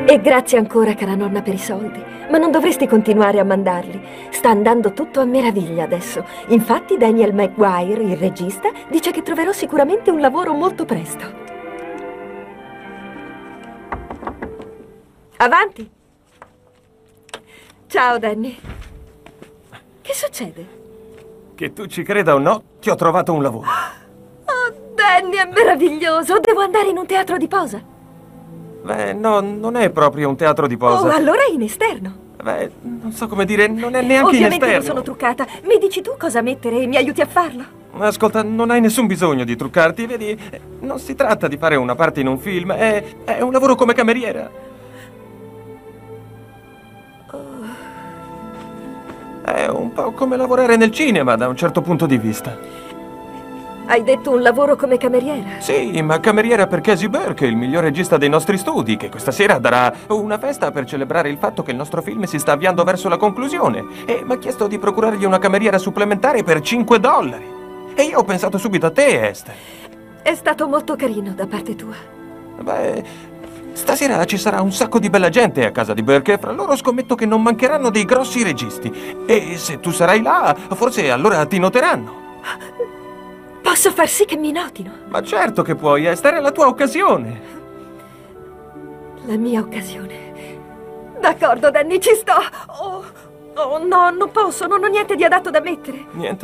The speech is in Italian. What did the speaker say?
E grazie ancora, cara nonna, per i soldi. Ma non dovresti continuare a mandarli. Sta andando tutto a meraviglia adesso. Infatti Daniel Maguire, il regista, dice che troverò sicuramente un lavoro molto presto. Avanti! Ciao, Danny. Che succede? Che tu ci creda o no, ti ho trovato un lavoro. Oh, Danny, è meraviglioso! Devo andare in un teatro di posa. Beh, no, non è proprio un teatro di posa. Oh, allora è in esterno. Beh, non so come dire, non è neanche Ovviamente in esterno. non sono truccata. Mi dici tu cosa mettere e mi aiuti a farlo? Ascolta, non hai nessun bisogno di truccarti, vedi? Non si tratta di fare una parte in un film, è un lavoro come cameriera. È un po' come lavorare nel cinema, da un certo punto di vista. Hai detto un lavoro come cameriera? Sì, ma cameriera per Casey Burke, il miglior regista dei nostri studi, che questa sera darà una festa per celebrare il fatto che il nostro film si sta avviando verso la conclusione. E mi ha chiesto di procurargli una cameriera supplementare per $5. E io ho pensato subito a te, Esther. È stato molto carino da parte tua. Beh, stasera ci sarà un sacco di bella gente a casa di Burke e fra loro scommetto che non mancheranno dei grossi registi. E se tu sarai là, forse allora ti noteranno. Posso far sì che mi notino? Ma certo che puoi, Esther, è la tua occasione. La mia occasione. D'accordo, Danny, ci sto. Oh, no, non posso, non ho niente di adatto da mettere. Niente